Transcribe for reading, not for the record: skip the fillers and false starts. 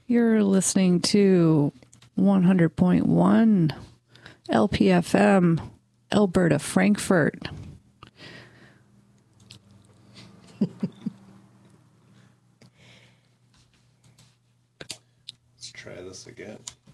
You're listening to 100.1 LPFM, Alberta, Frankfurt. Let's try this again.